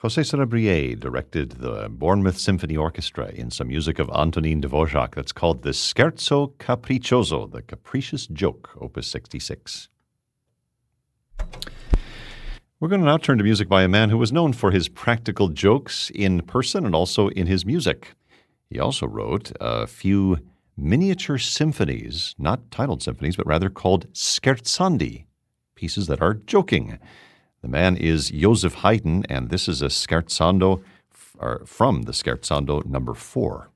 José Sarabia directed the Bournemouth Symphony Orchestra in some music of Antonin Dvorak that's called the Scherzo Capriccioso, the Capricious Joke, Opus 66. We're going to now turn to music by a man who was known for his practical jokes in person and also in his music. He also wrote a few miniature symphonies, not titled symphonies, but rather called scherzandi, pieces that are joking. The man is Joseph Haydn, and this is a scherzando from the Scherzando number 4.